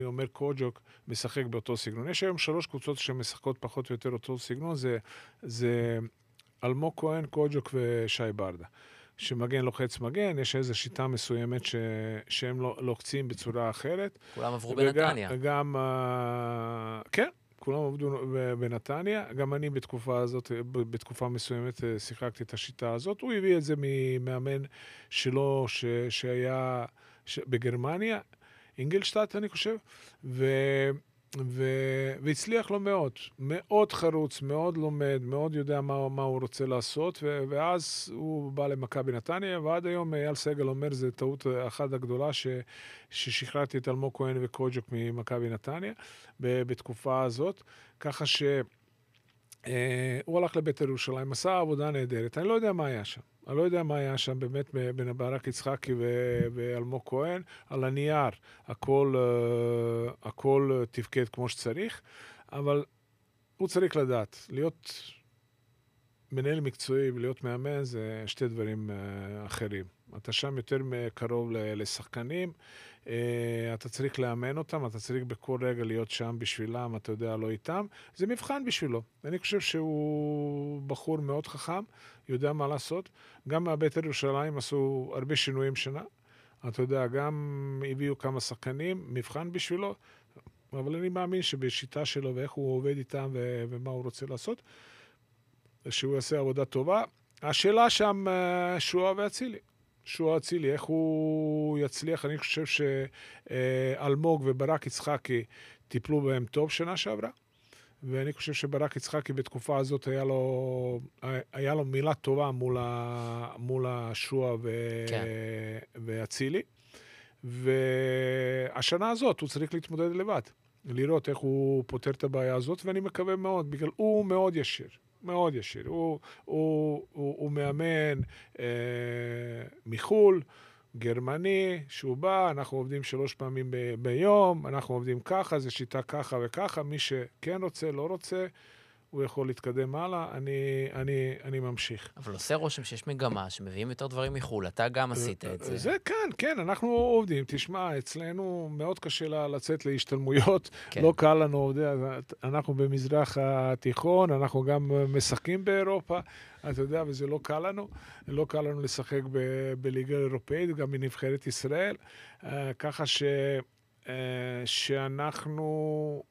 אומר קוג'וק משחק באותו סגנון. יש היום 3 קבוצות שמשחקות פחות או יותר אותו סגנון, זה אלמוג כהן, קוג'וק ושי ברדה. שמגן לוחץ מגן, יש איזו שיטה מסוימת שהם לוחצים בצורה אחרת. כולם עברו בנתניה. וגם, כן, כולם עבדו בנתניה. גם אני בתקופה מסוימת שיחקתי את השיטה הזאת. הוא הביא את זה ממאמן שלו שהיה בגרמניה, אינגלשטאט אני חושב, והצליח לו מאוד. מאוד חרוץ, מאוד לומד, מאוד יודע מה הוא רוצה לעשות, ואז הוא בא למכבי נתניה, ועד היום אייל סגל אומר, זו טעות אחת הגדולה ששחררתי את אלמוג כהן וקוג'וק ממכבי נתניה בתקופה הזאת, ככה הוא הלך לבית ירושלים, עשה עבודה נהדרת. אני לא יודע מה היה שם. אני לא יודע מה היה שם באמת בין ברק יצחקי ואלמוג כהן. על הנייר הכל תפקד כמו שצריך, אבל הוא צריך לדעת. להיות מנהל מקצועי ולהיות מאמן זה שתי דברים אחרים. אתה שם יותר קרוב לשחקנים, אתה צריך לאמן אותם, אתה צריך בכל רגע להיות שם בשבילם, אתה יודע, לא איתם. זה מבחן בשבילו. אני חושב שהוא בחור מאוד חכם, יודע מה לעשות. גם מהבית ירושלים עשו הרבה שינויים שנה. אתה יודע, גם הביאו כמה שחקנים, מבחן בשבילו, אבל אני מאמין שבשיטה שלו ואיך הוא עובד איתם ומה הוא רוצה לעשות, שהוא יעשה עבודה טובה. השאלה שם שועה ואצילי. שועה אצילי, איך הוא יצליח? אני חושב שאלמוג וברק יצחקי טיפלו בהם טוב שנה שעברה, ואני חושב שברק יצחקי בתקופה הזאת היה לו מילה טובה מול השועה ואצילי, והשנה הזאת הוא צריך להתמודד לבד, לראות איך הוא פותר את הבעיה הזאת, ואני מקווה מאוד, בגלל הוא מאוד ישיר. מאוד ישיר. הוא מאמן מחול, גרמני, שהוא בא, אנחנו עובדים 3 פעמים ביום, אנחנו עובדים ככה, זה שיטה ככה וככה, מי שכן רוצה, לא רוצה, הוא יכול להתקדם הלאה, אני ממשיך. אבל עושה רושם שיש מגמה, שמביאים יותר דברים מחול, אתה גם עשית את זה. זה כן, אנחנו עובדים, תשמע, אצלנו מאוד קשה לצאת להשתלמויות, לא קל לנו, אנחנו במזרח התיכון, אנחנו גם משחקים באירופה, אתה יודע, וזה לא קל לנו לשחק בליגה אירופאית, גם בנבחרת ישראל, ככה שאנחנו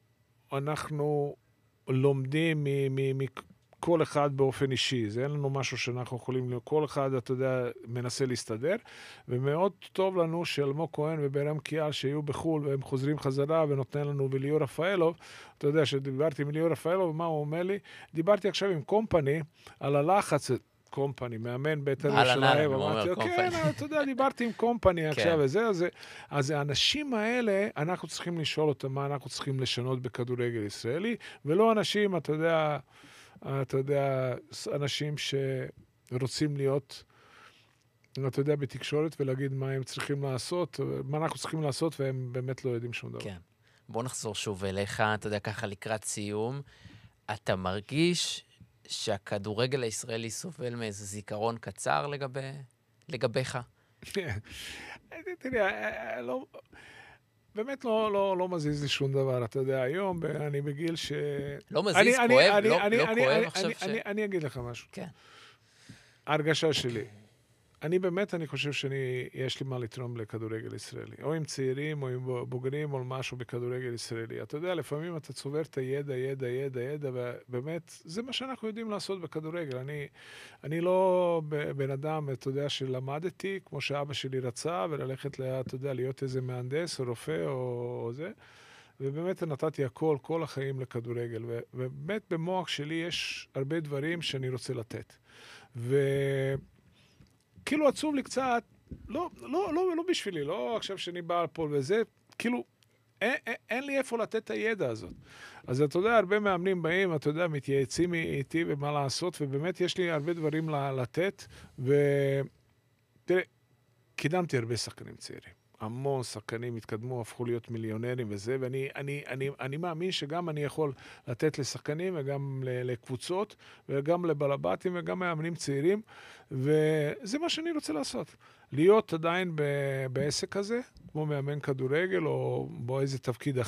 לומדים מכל אחד באופן אישי. זה אין לנו משהו שאנחנו יכולים, כל אחד, אתה יודע, מנסה להסתדר, ומאוד טוב לנו שאלמוג כהן וברם קיאל שיהיו בחול, והם חוזרים חזרה ונותנים לנו וליאור רפאלוב. אתה יודע, שדיברתי עם ליאור רפאלוב, מה הוא אומר לי? דיברתי עכשיו עם קומפני על הלחץ, קומפני, מאמן בית ירושלים, אמרתי, כן, אתה יודע, דיברתי עם קומפני עכשיו וזה, אז האנשים האלה, אנחנו צריכים לשאול אותם מה אנחנו צריכים לשנות בכדורגל ישראלי, ולא אנשים, אתה יודע, אנשים שרוצים להיות, אתה יודע, בתקשורת ולהגיד מה הם צריכים לעשות, מה אנחנו צריכים לעשות, והם באמת לא יודעים שום דבר. כן. בוא נחזור שוב אליך, אתה יודע, ככה לקראת סיום, אתה מרגיש שהכדורגל הישראלי סובל מאיזה זיכרון קצר לגביך? תראה, באמת לא מזיז לי שום דבר, אתה יודע, היום אני בגיל ש... לא מזיז, כואב, לא כואב עכשיו ש... אני אגיד לך משהו. כן. ההרגשה שלי. אני חושב יש לי מה לתרום לכדורגל ישראלי. או עם צעירים, או עם בוגרים, או משהו בכדורגל ישראלי. אתה יודע, לפעמים אתה צובר את הידע, ובאמת, זה מה שאנחנו יודעים לעשות בכדורגל. אני לא בן אדם, אתה יודע, שלמדתי, כמו שאבא שלי רצה, וללכת, אתה יודע, להיות איזה מהנדס, או רופא, או זה. ובאמת נתתי הכל, כל החיים לכדורגל. ובאמת במוח שלי יש הרבה דברים שאני רוצה לתת. כאילו עצוב לי קצת, לא בשבילי, לא עכשיו שאני בא פה וזה, כאילו, אין לי איפה לתת את הידע הזאת. אז אתה יודע, הרבה מאמנים באים, אתה יודע, מתייעצים איתי ומה לעשות, ובאמת יש לי הרבה דברים לתת, ותראה, קידמתי הרבה שחקנים צעירים. המון שחקנים התקדמו, הפכו להיות מיליונרים וזה, ואני מאמין שגם אני יכול לתת לשחקנים וגם לקבוצות, וגם לבלבטים וגם מאמנים צעירים, וזה מה שאני רוצה לעשות. להיות עדיין בעסק הזה, כמו מאמן כדורגל או באיזה תפקיד אחר.